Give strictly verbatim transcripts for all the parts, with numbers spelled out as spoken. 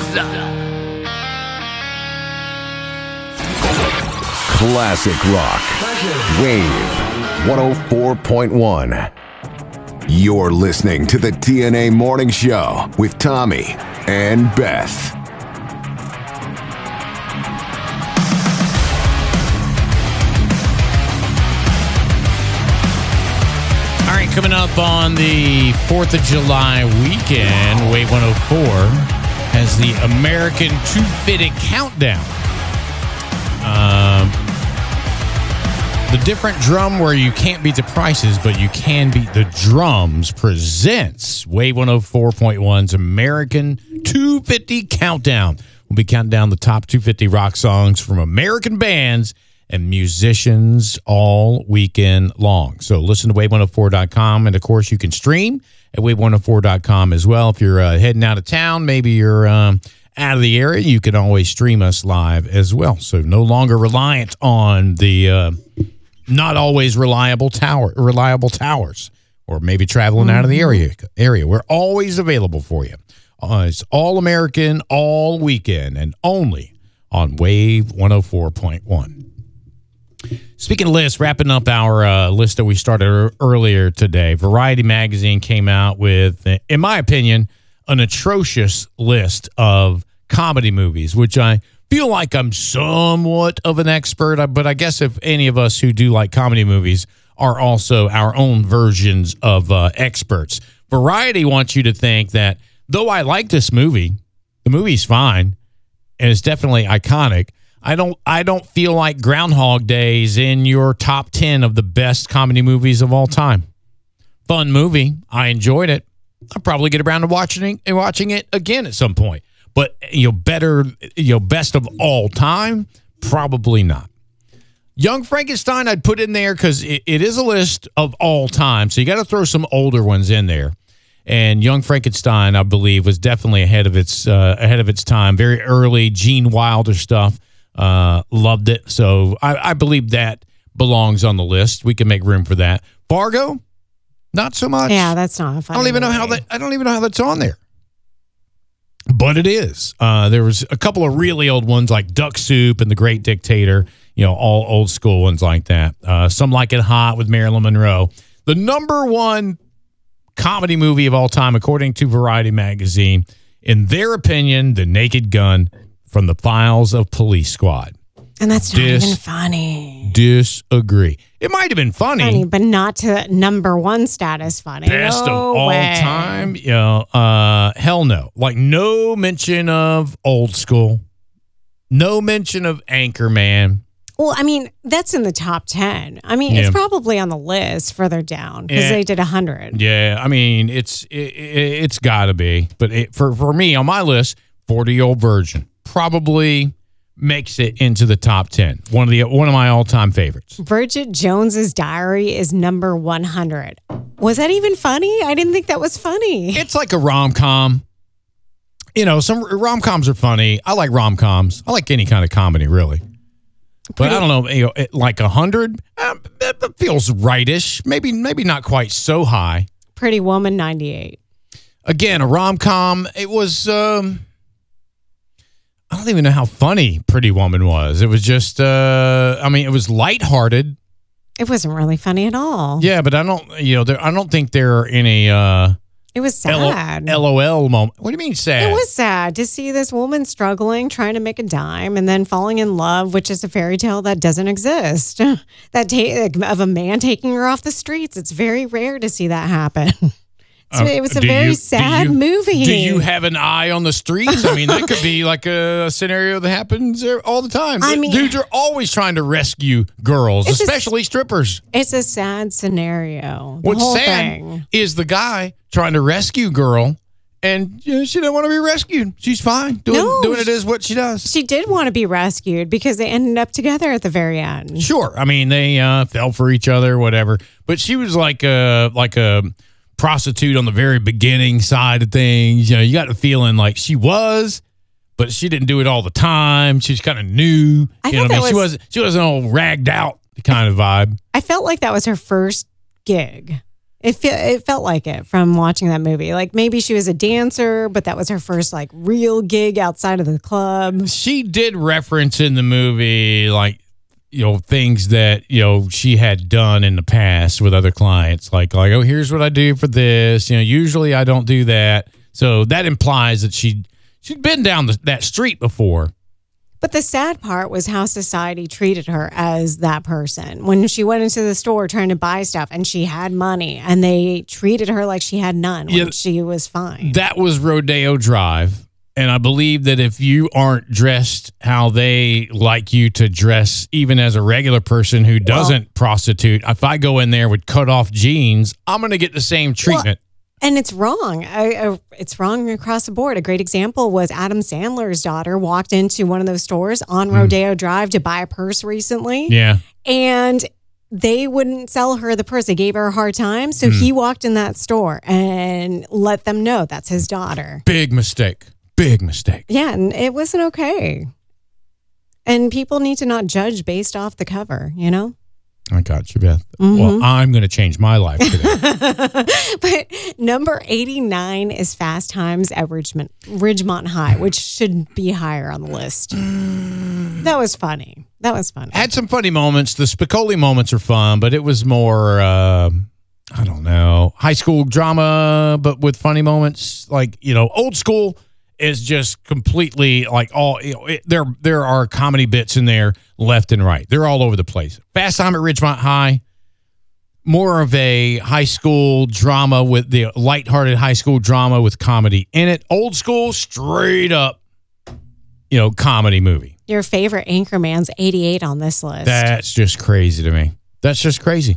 Classic rock. Wave one oh four point one. You're listening to the T N A Morning Show with Tommy and Beth. All right, coming up on the fourth of July weekend, Wave one oh four has the American two fifty Countdown. Um, the different drum where you can't beat the prices, but you can beat the drums presents Wave one oh four point one's American two fifty Countdown. We'll be counting down the top two fifty rock songs from American bands and musicians all weekend long. So listen to wave one oh four dot com, and of course you can stream at wave one oh four dot com as well. If you're uh, heading out of town, maybe you're um, out of the area, you can always stream us live as well. So no longer reliant on the uh, not always reliable tower, reliable towers, or maybe traveling mm-hmm. out of the area. Area, we're always available for you. Uh, it's all American, all weekend, and only on Wave one oh four point one. Speaking of lists, wrapping up our uh, list that we started earlier today, Variety Magazine came out with, in my opinion, an atrocious list of comedy movies, which I feel like I'm somewhat of an expert, but I guess if any of us who do like comedy movies are also our own versions of uh, experts. Variety wants you to think that though I like this movie, the movie's fine, and it's definitely iconic, I don't I don't feel like Groundhog Day is in your top ten of the best comedy movies of all time. Fun movie. I enjoyed it. I'll probably get around to watching it, watching it again at some point. But, you know, better, you know, best of all time? Probably not. Young Frankenstein I'd put in there because it, it is a list of all time. So you got to throw some older ones in there. And Young Frankenstein, I believe, was definitely ahead of its uh, ahead of its time. Very early Gene Wilder stuff. Uh, loved it. So I, I believe that belongs on the list. We can make room for that. Fargo, not so much. Yeah, that's not a funny I don't even movie. know how that. I don't even know how that's on there. But it is. Uh, there was a couple of really old ones like Duck Soup and The Great Dictator. You know, all old school ones like that. Uh, Some Like It Hot with Marilyn Monroe. The number one comedy movie of all time, according to Variety Magazine, in their opinion, The Naked Gun from the Files of Police Squad. And that's not Dis- even funny. Disagree. It might have been funny. Funny, but not to number one status funny. Best no of all way. time? You know, uh, hell no. Like, no mention of Old School. No mention of Anchorman. Well, I mean, that's in the top ten. I mean, Yeah. it's probably on the list further down because Yeah. they did one hundred. Yeah, I mean, it's it, it, it's got to be. But it, for, for me, on my list, forty-year-old Virgin probably makes it into the top ten. One of the one of my all-time favorites. Bridget Jones's Diary is number one hundred. Was that even funny? I didn't think that was funny. It's like a rom-com. You know, some rom-coms are funny. I like rom-coms. I like any kind of comedy, really. But Pretty- I don't know, you know, it, like a hundred, uh, that that feels rightish. Maybe, maybe not quite so high. Pretty Woman ninety-eight. Again, a rom-com. It was. Um, I don't even know how funny Pretty Woman was. It was just. Uh, I mean, it was lighthearted. It wasn't really funny at all. Yeah, but I don't. You know, there, I don't think there are any. Uh, It was sad. L O L moment. What do you mean sad? It was sad to see this woman struggling, trying to make a dime, and then falling in love, which is a fairy tale that doesn't exist. That ta- of a man taking her off the streets. It's very rare to see that happen. So Uh, it was a do very you- do sad you- movie. Do you have an eye on the streets? I mean, that could be like a scenario that happens there all the time. I mean- Dudes are always trying to rescue girls, It's just- especially strippers. It's a sad scenario. The What's whole sad thing. is the guy trying to rescue girl, and you know, she didn't want to be rescued. She's fine doing No, doing it as what she does. She did want to be rescued because they ended up together at the very end. Sure, I mean they uh, fell for each other, whatever. But she was like a like a prostitute on the very beginning side of things. You know, you got the feeling like she was, but she didn't do it all the time. She's kind of new. I you know thought what I mean? that She was- wasn't she wasn't all ragged out kind of vibe. I felt like that was her first gig. It, fe- it felt like it from watching that movie. Like maybe she was a dancer, but that was her first like real gig outside of the club. She did reference in the movie like, you know, things that, you know, she had done in the past with other clients. Like, like, oh, here's what I do for this. You know, usually I don't do that. So that implies that she, she'd been down the, that street before. But the sad part was how society treated her as that person. When she went into the store trying to buy stuff and she had money and they treated her like she had none when yeah, she was fine. That was Rodeo Drive. And I believe that if you aren't dressed how they like you to dress, even as a regular person who doesn't well, prostitute, if I go in there with cut off jeans, I'm going to get the same treatment. Well, And it's wrong. I, I, it's wrong across the board. A great example was Adam Sandler's daughter walked into one of those stores on Rodeo mm. Drive to buy a purse recently. Yeah. And they wouldn't sell her the purse. They gave her a hard time. So mm. he walked in that store and let them know that's his daughter. Big mistake. Big mistake. Yeah. And it wasn't okay. And people need to not judge based off the cover, you know? I got you, Beth. Mm-hmm. Well, I'm going to change my life today. But number eighty-nine is Fast Times at Ridgemont, Ridgemont High, which should be higher on the list. That was funny. That was funny. Had some funny moments. The Spicoli moments are fun, but it was more, uh, I don't know, high school drama, but with funny moments. Like, you know, old school is just completely like all, you know, it, there there are comedy bits in there left and right. They're all over the place. Fast Time at Ridgemont High, more of a high school drama with the lighthearted high school drama with comedy in it. Old school, straight up, you know, comedy movie. Your favorite Anchorman's eighty-eight on this list. That's just crazy to me. That's just crazy.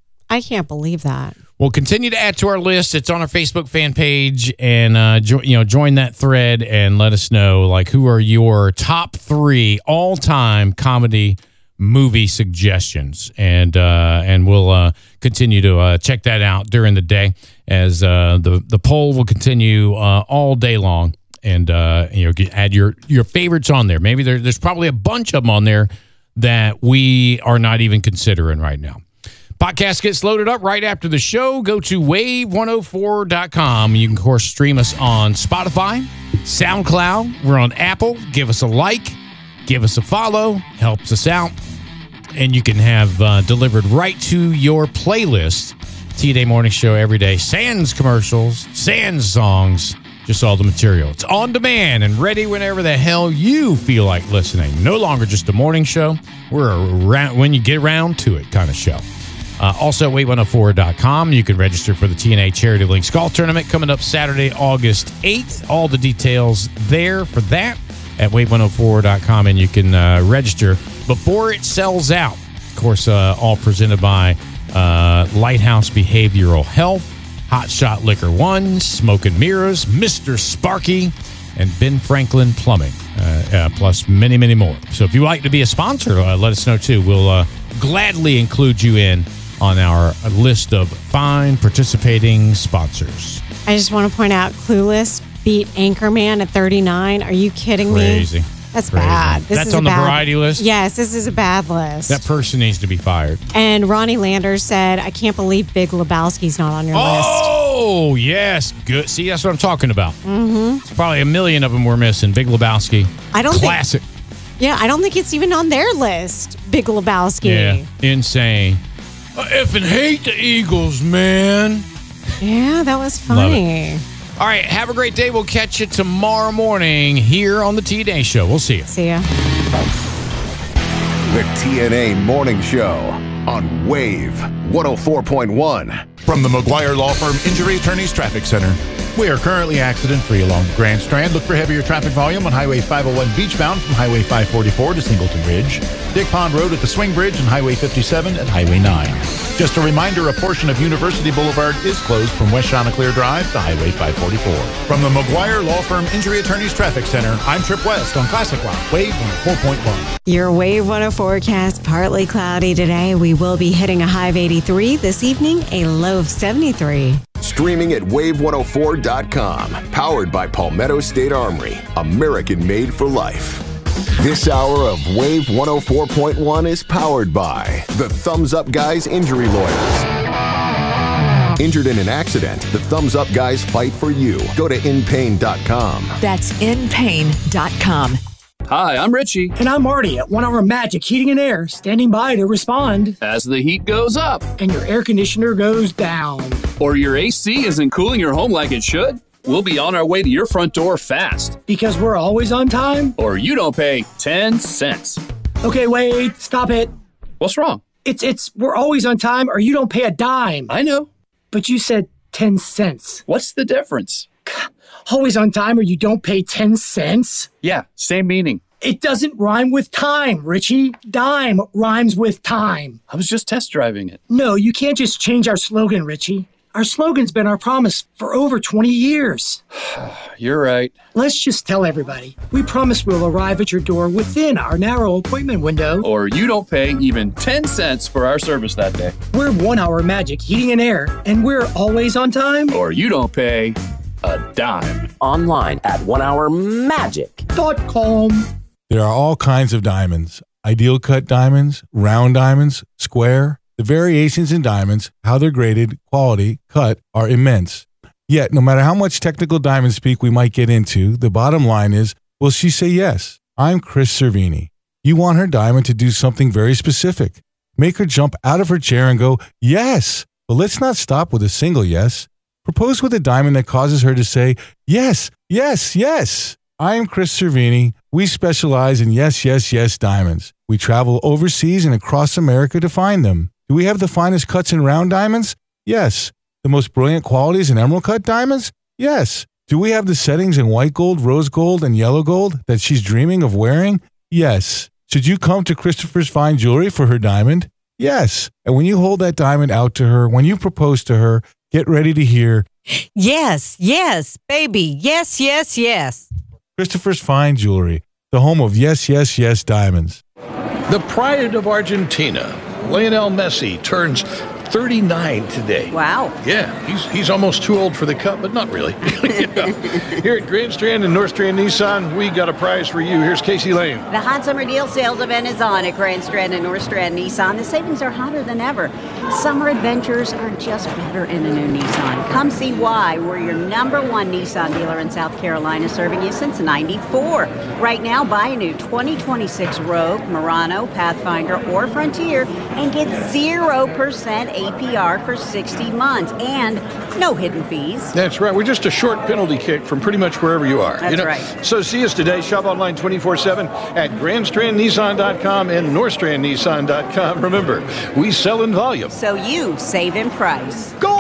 I can't believe that. We'll continue to add to our list. It's on our Facebook fan page, and uh, jo- you know, join that thread and let us know like who are your top three all-time comedy movie suggestions, and uh, and we'll uh, continue to uh, check that out during the day as uh, the the poll will continue uh, all day long, and uh, you know, get, add your your favorites on there. Maybe there, there's probably a bunch of them on there that we are not even considering right now. Podcast gets loaded up right after the show. Go to wave one oh four dot com. You can, of course, stream us on Spotify, SoundCloud. We're on Apple. Give us a like. Give us a follow. Helps us out. And you can have uh, delivered right to your playlist. T Day Morning Show every day. Sans commercials, sans songs, just all the material. It's on demand and ready whenever the hell you feel like listening. No longer just a morning show. We're a around, when you get around to it kind of show. Uh, also, wave one oh four dot com. You can register for the T N A Charity Links Golf Tournament coming up Saturday, August eighth. All the details there for that at wave one oh four dot com, and you can uh, register before it sells out. Of course, uh, all presented by uh, Lighthouse Behavioral Health, Hot Shot Liquor One, Smoke and Mirrors, Mister Sparky, and Ben Franklin Plumbing, uh, uh, plus many, many more. So if you'd like to be a sponsor, uh, let us know too. We'll uh, gladly include you in on our list of fine participating sponsors. I just want to point out, Clueless beat Anchorman at thirty-nine. Are you kidding Crazy. me? That's Crazy. bad. This That's is on the bad, variety list? Yes, this is a bad list. That person needs to be fired. And Ronnie Landers said, I can't believe Big Lebowski's not on your oh, list. Oh, yes. Good. See, that's what I'm talking about. Mm-hmm. It's probably a million of them we're missing. Big Lebowski. I don't Classic. Think, yeah, I don't think it's even on their list, Big Lebowski. Yeah, insane. I effing hate the Eagles, man. Yeah, that was funny. All right, have a great day. We'll catch you tomorrow morning here on the T N A Show. We'll see you. See ya. The T N A Morning Show on Wave one oh four point one. From the McGuire Law Firm Injury Attorneys Traffic Center. We are currently accident-free along the Grand Strand. Look for heavier traffic volume on Highway five oh one beachbound from Highway five forty-four to Singleton Ridge, Dick Pond Road at the Swing Bridge, and Highway fifty-seven at Highway nine. Just a reminder, a portion of University Boulevard is closed from West Chanticleer Drive to Highway five forty-four. From the McGuire Law Firm Injury Attorneys Traffic Center, I'm Trip West on Classic Rock, Wave one oh four point one. Your Wave one oh forecast, partly cloudy today. We will be hitting a high of eighty-three. This evening, a low of seventy-three. Streaming at wave one oh four dot com. Powered by Palmetto State Armory. American made for life. This hour of Wave one oh four point one is powered by the Thumbs Up Guys Injury Lawyers. Injured in an accident? The Thumbs Up guys fight for you. Go to in pain dot com. That's in pain dot com. Hi, I'm Richie. And I'm Marty at One Hour Magic Heating and Air, standing by to respond. As the heat goes up. And your air conditioner goes down. Or your A C isn't cooling your home like it should. We'll be on our way to your front door fast. Because we're always on time? Or you don't pay ten cents. Okay, wait, stop it. What's wrong? It's, it's, we're always on time or you don't pay a dime. I know. But you said ten cents. What's the difference? Always on time or you don't pay ten cents? Yeah, same meaning. It doesn't rhyme with time, Richie. Dime rhymes with time. I was just test driving it. No, you can't just change our slogan, Richie. Our slogan's been our promise for over twenty years. You're right. Let's just tell everybody. We promise we'll arrive at your door within our narrow appointment window. Or you don't pay even ten cents for our service that day. We're One Hour Magic Heating and Air, and we're always on time. Or you don't pay a dime. Online at one hour magic dot com. There are all kinds of diamonds. Ideal cut diamonds, round diamonds, square. The variations in diamonds, how they're graded, quality, cut, are immense. Yet, no matter how much technical diamond speak we might get into, the bottom line is, will she say yes? I'm Chris Cervini. You want her diamond to do something very specific. Make her jump out of her chair and go, yes! But let's not stop with a single yes. Propose with a diamond that causes her to say, yes, yes, yes. I'm Chris Cervini. We specialize in yes, yes, yes diamonds. We travel overseas and across America to find them. Do we have the finest cuts in round diamonds? Yes. The most brilliant qualities in emerald cut diamonds? Yes. Do we have the settings in white gold, rose gold, and yellow gold that she's dreaming of wearing? Yes. Should you come to Christopher's Fine Jewelry for her diamond? Yes. And when you hold that diamond out to her, when you propose to her, get ready to hear, yes, yes, baby, yes, yes, yes. Christopher's Fine Jewelry, the home of yes, yes, yes diamonds. The pride of Argentina, Lionel Messi, turns thirty-nine today. Wow. Yeah, he's he's almost too old for the cup, but not really. You know, here at Grand Strand and North Strand Nissan, we got a prize for you. Here's Casey Lane. The hot summer deal sales event is on at Grand Strand and North Strand Nissan. The savings are hotter than ever. Summer adventures are just better in a new Nissan. Come see why. We're your number one Nissan dealer in South Carolina, serving you since ninety-four. Right now, buy a new twenty twenty-six Rogue, Murano, Pathfinder, or Frontier and get zero percent A P R for sixty months and no hidden fees. That's right. We're just a short penalty kick from pretty much wherever you are. That's you know? right. So see us today. Shop online twenty-four seven at grand strand nissan dot com and north strand nissan dot com. Remember, we sell in volume. So you save in price. Go!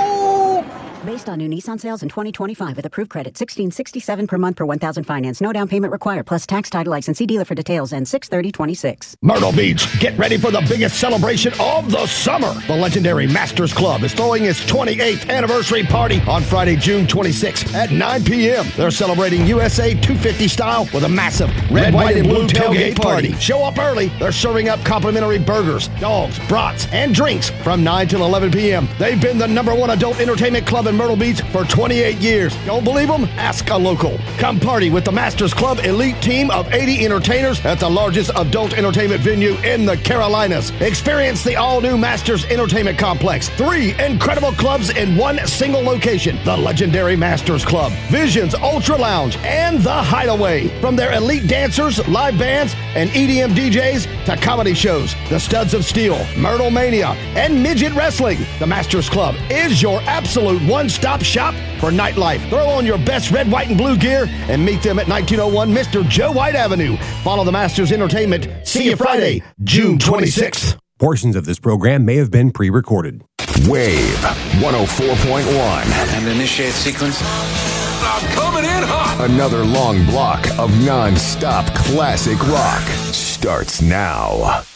Based on new Nissan sales in twenty twenty-five with approved credit, sixteen sixty-seven per month per one thousand finance. No down payment required, plus tax, title, license. See dealer for details and six thirty twenty-six. Myrtle Beach, get ready for the biggest celebration of the summer. The legendary Masters Club is throwing its twenty-eighth anniversary party on Friday, June twenty-sixth at nine p.m. They're celebrating U S A two fifty style with a massive red, red white, and blue tailgate party. Show up early. They're serving up complimentary burgers, dogs, brats, and drinks from nine till eleven p.m. They've been the number one adult entertainment club in Myrtle Beach for twenty-eight years. Don't believe them? Ask a local. Come party with the Masters Club elite team of eighty entertainers at the largest adult entertainment venue in the Carolinas. Experience the all-new Masters Entertainment Complex. Three incredible clubs in one single location. The legendary Masters Club, Visions Ultra Lounge, and The Hideaway. From their elite dancers, live bands, and E D M D Js to comedy shows, the Studs of Steel, Myrtle Mania, and Midget Wrestling, the Masters Club is your absolute one-stop shop for nightlife. Throw on your best red, white, and blue gear and meet them at nineteen oh one Mister Joe White Avenue. Follow the Masters Entertainment. See you Friday, June twenty-sixth. Portions of this program may have been pre-recorded. Wave one oh four point one. And initiate sequence. I'm coming in hot. Another long block of non-stop classic rock starts now.